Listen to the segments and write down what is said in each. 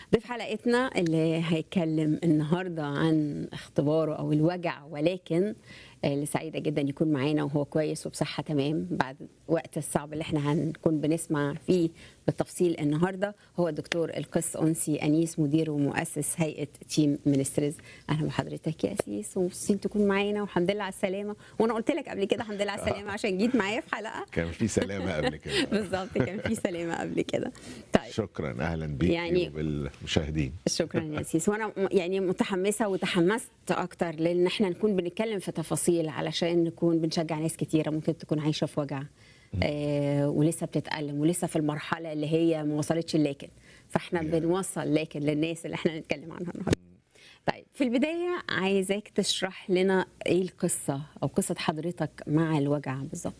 ضيف حلقتنا اللي هيتكلم النهارده عن اختباره او الوجع، ولكن اللي سعيده جدا يكون معانا وهو كويس وبصحه تمام بعد الوقت الصعب اللي احنا هنكون بنسمع فيه بالتفصيل النهارده. هو الدكتور القس أنسي أنيس، مدير ومؤسس هيئه تيم مينستريز. اهلا بحضرتك يا أسيس، ومبسوطين تكون معانا والحمد لله على السلامه. وانا قلت لك قبل كده الحمد لله على السلامه عشان جيت معايا في حلقه. كان في سلامة قبل كده. بالظبط، كان في سلامه قبل كده. طيب شكرا، اهلا بيك يعني وبالمشاهدين. شكرا يا سيس، وانا يعني متحمسه وتحمست اكتر لان احنا نكون بنتكلم في تفاصيل علشان نكون بنشجع ناس كتيره ممكن تكون عايشه في وجع ولسه بتتألم ولسه في المرحله اللي هي ما وصلتش لكن، فاحنا بنوصل لكن للناس اللي احنا نتكلم عنها النهارده. طيب في البدايه عايزاك تشرح لنا ايه القصه او قصه حضرتك مع الوجع بالظبط.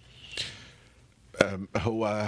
هو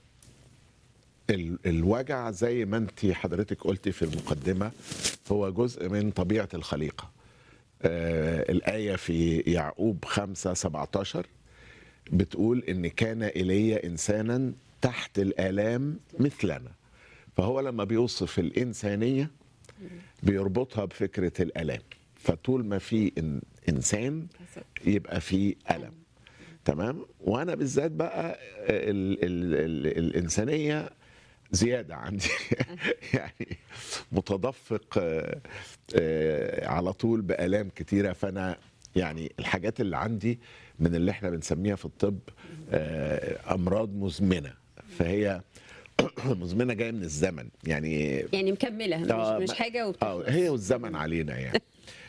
الوجع زي ما انت حضرتك قلتي في المقدمة هو جزء من طبيعة الخليقة. الآية في يعقوب 5:17 بتقول إن كان إلي إنسانا تحت الآلام مثلنا. فهو لما بيوصف الإنسانية بيربطها بفكرة الآلام، فطول ما في إنسان يبقى في ألم. تمام. وانا بالذات بقى الانسانيه زياده عندي يعني متدفق على طول بالام كتيره. فانا يعني الحاجات اللي عندي من اللي احنا بنسميها في الطب امراض مزمنه، فهي مزمنه جايه من الزمن يعني مكمله مش حاجه وبتخلص. هي والزمن علينا يعني.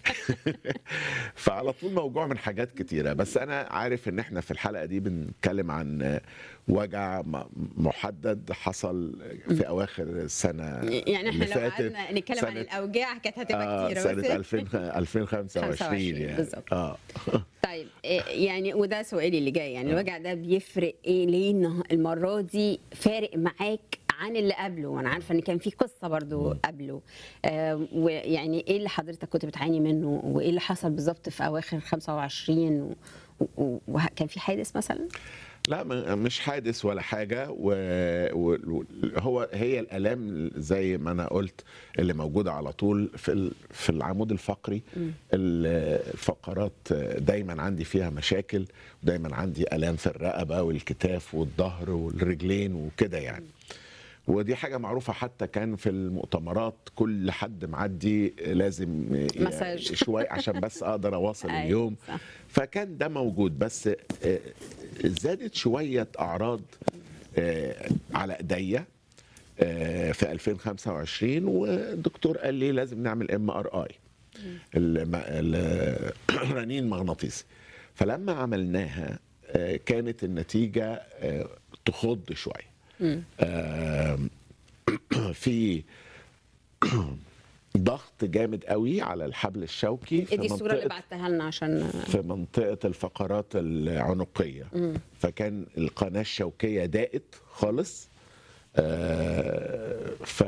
فعلى طول موجوع من حاجات كتيرة. بس أنا عارف إن إحنا في الحلقة دي بنتكلم عن وجع محدد حصل في أواخر السنة يعني إحنا لو قعدنا نتكلم عن الأوجاع كانت هتبقى كتيرة. سنة 2025 يعني. بالظبط. طيب يعني وده سؤالي اللي جاي، يعني الوجع ده بيفرق إيه؟ ليه المرة دي فارق معاك عن اللي قبله؟ وانا عارفه ان كان في قصه برضو قبله، ويعني ايه اللي حضرتك كنت بتعاني منه وايه اللي حصل بالظبط في اواخر 25 وكان في حادث مثلا؟ لا مش حادث ولا حاجة. هي الآلام زي ما أنا قلت اللي موجودة على طول في العمود الفقري. الفقرات دايما عندي فيها مشاكل، ودايما عندي آلام في الرقبة والكتاف والظهر والرجلين وكده يعني. ودي حاجة معروفة، حتى كان في المؤتمرات كل حد معدي لازم شوية عشان بس أقدر أواصل اليوم. فكان ده موجود، بس زادت شوية أعراض على إيديا في 2025، والدكتور قال لي لازم نعمل MRI رنين مغناطيسي. فلما عملناها كانت النتيجة تخض شوية. في ضغط جامد قوي على الحبل الشوكي. دي الصورة اللي بعتها لنا عشان في منطقة الفقرات العنقية. فكان القناة الشوكية ضاقت خالص. ف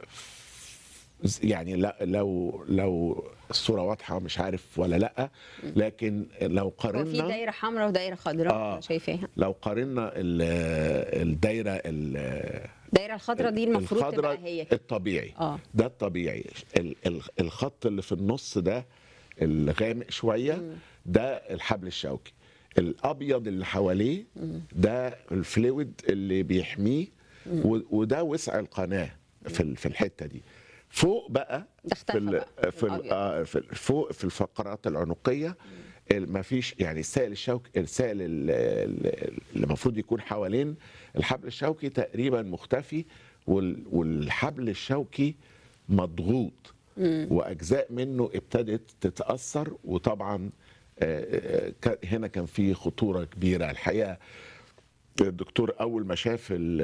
يعني لو الصورة واضحة مش عارف ولا لا، لكن لو قارنا في دايرة حمراء ودايرة خضراء شايفاها. لو قارنا الدايرة الدايرة الخضراء دي المفروض تبقى هي الطبيعي. ده الطبيعي. الخط اللي في النص ده الغامق شوية ده الحبل الشوكي. الأبيض اللي حواليه ده الفلويد اللي بيحميه، وده وسع القناة في الحتة دي. فوق بقى فوق في الفقرات العنقية ما فيش يعني السائل الشوكي، السائل اللي المفروض يكون حوالين الحبل الشوكي تقريبا مختفي، والحبل الشوكي مضغوط واجزاء منه ابتدت تتاثر. وطبعا هنا كان في خطوره كبيره الحقيقه. الدكتور اول ما شاف